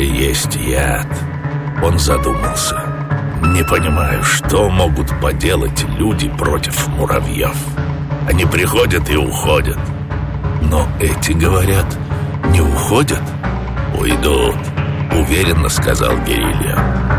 есть яд. Он задумался. Не понимаю, что могут поделать люди против муравьев. Они приходят и уходят. Но эти, говорят, не уходят. Уйдут, уверенно сказал Гирильо.